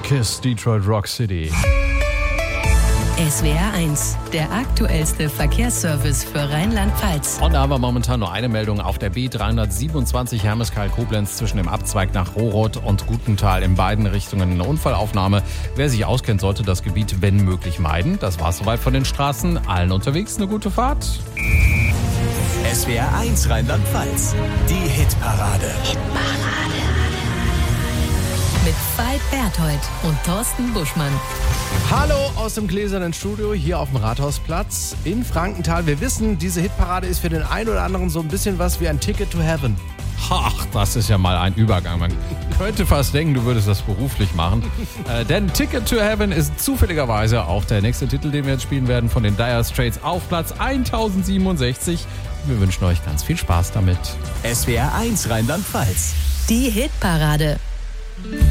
KISS Detroit Rock City. SWR 1, der aktuellste Verkehrsservice für Rheinland-Pfalz. Und da haben wir momentan nur eine Meldung auf der B327 Hermeskeil-Koblenz zwischen dem Abzweig nach Rohroth und Gutenthal in beiden Richtungen eine Unfallaufnahme. Wer sich auskennt, sollte das Gebiet wenn möglich meiden. Das war's soweit von den Straßen. Allen unterwegs eine gute Fahrt. SWR 1 Rheinland-Pfalz, die Hitparade. Mit Veit Berthold und Thorsten Buschmann. Hallo aus dem gläsernen Studio hier auf dem Rathausplatz in Frankenthal. Wir wissen, diese Hitparade ist für den einen oder anderen so ein bisschen was wie ein Ticket to Heaven. Ach, das ist ja mal ein Übergang. Man könnte fast denken, du würdest das beruflich machen. Denn Ticket to Heaven ist zufälligerweise auch der nächste Titel, den wir jetzt spielen werden, von den Dire Straits auf Platz 1067. Wir wünschen euch ganz viel Spaß damit. SWR 1 Rheinland-Pfalz. Die Hitparade.